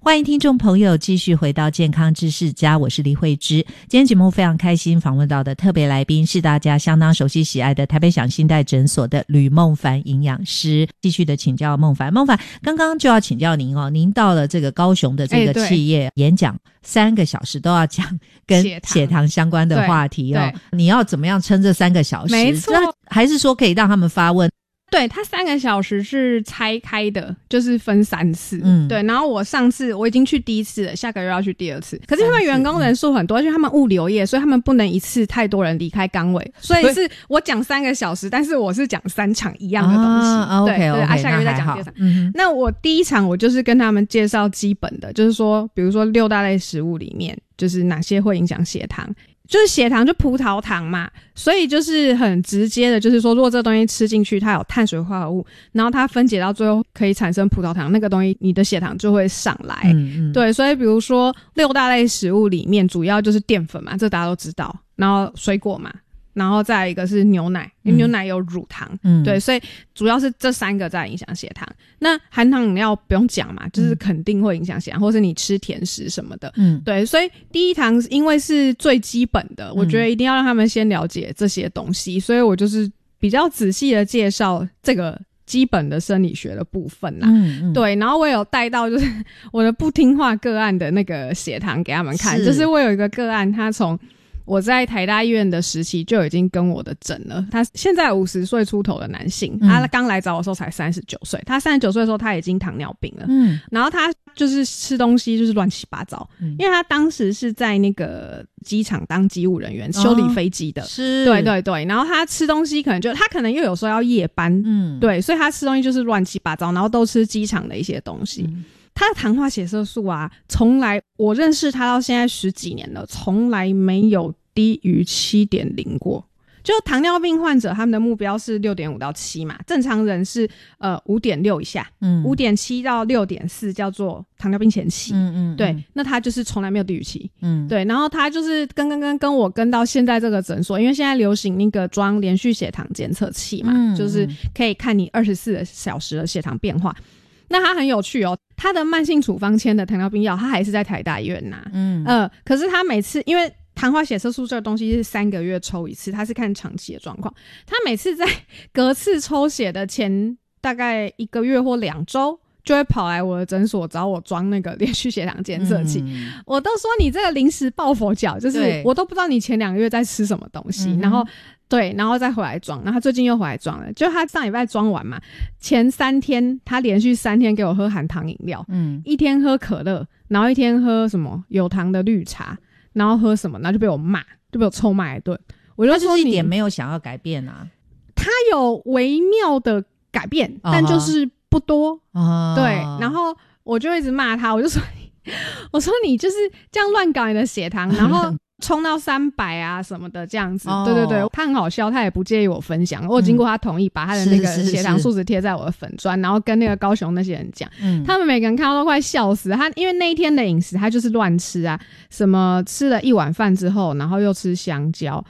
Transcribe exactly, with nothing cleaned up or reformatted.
欢迎听众朋友继续回到健康知识家，我是李慧芝。今天节目非常开心访问到的特别来宾是大家相当熟悉喜爱的台北享信代诊所的吕孟凡营养师。继续的请教孟凡，孟凡刚刚就要请教您哦，您到了这个高雄的这个企业、欸、演讲三个小时都要讲跟血糖相关的话题哦，你要怎么样撑这三个小时？ 没错， 还是说可以让他们发问？ 对，它三个小时是拆开的，就是分三次。嗯，对。然后我上次我已经去第一次了，下个月要去第二次。可是因为员工人数很多，因为他们物流业，所以他们不能一次太多人离开岗位，所以是我讲三个小时，但是我是讲三场一样的东西。啊、 对 ，OK， 对， okay, 啊，下个月再讲第二场。 嗯、 那我第一场我就是跟他们介绍基本的，就是说，比如说六大类食物里面，就是哪些会影响血糖。就是血糖就葡萄糖嘛，所以就是很直接的，就是说如果这个东西吃进去它有碳水化合物，然后它分解到最后可以产生葡萄糖，那个东西你的血糖就会上来。嗯嗯，对，所以比如说六大类食物里面主要就是淀粉嘛，这大家都知道，然后水果嘛，然后再一个是牛奶，因为牛奶有乳糖。嗯，对，所以主要是这三个在影响血糖。那含糖饮料不用讲嘛，就是肯定会影响血糖，或是你吃甜食什么的。嗯，对，所以第一堂因为是最基本的，我觉得一定要让他们先了解这些东西，所以我就是比较仔细的介绍这个基本的生理学的部分啦。嗯嗯，对，然后我有带到就是我的不听话个案的那个血糖给他们看，是就是我有一个个案，他从我在台大医院的时期就已经跟我的诊了，他现在五十岁出头的男性，嗯、他刚来找我的时候才三十九岁，他三十九岁的时候他已经糖尿病了。嗯，然后他就是吃东西就是乱七八糟。嗯，因为他当时是在那个机场当机务人员，修理飞机的。是，对对对，然后他吃东西可能就他可能又有时候要夜班。嗯，对，所以他吃东西就是乱七八糟，然后都吃机场的一些东西。嗯，他的糖化血色素啊，从来我认识他到现在十几年了，从来没有低于 七点零 过。就糖尿病患者他们的目标是 六点五到七 嘛，正常人是呃 五点六 以下。嗯， 五点七 到 六点四 叫做糖尿病前期。嗯 嗯, 嗯，对，那他就是从来没有低于七。嗯，对，然后他就是跟跟跟跟我跟到现在这个诊所，因为现在流行那个装连续血糖监测器嘛。嗯，就是可以看你二十四小时的血糖变化。那他很有趣哦，他的慢性处方签的糖尿病药他还是在台大医院拿。嗯呃，可是他每次因为糖化血色素这个东西是三个月抽一次，他是看长期的状况，他每次在隔次抽血的前大概一个月或两周就会跑来我的诊所找我装那个连续血糖监测器。嗯、我都说你这个临时抱佛脚，就是我都不知道你前两个月在吃什么东西。嗯、然后对，然后再回来装，然后他最近又回来装了，就他上礼拜装完嘛，前三天他连续三天给我喝含糖饮料。嗯，一天喝可乐，然后一天喝什么有糖的绿茶，然后喝什么，然后就被我骂，就被我臭骂一顿。我就说他就是一点没有想要改变啊， 他有微妙的改变，哦、但就是不多。哦、对，然后我就一直骂他，我就说我说你就是这样乱搞你的血糖，然后冲到三百啊什么的这样子。哦、对对对，他很好笑，他也不介意我分享，我有经过他同意把他的那个血糖数值贴在我的粉专，然后跟那个高雄那些人讲。嗯，他们每个人看到都快笑死了。他因为那一天的饮食他就是乱吃啊，什么吃了一碗饭之后然后又吃香蕉，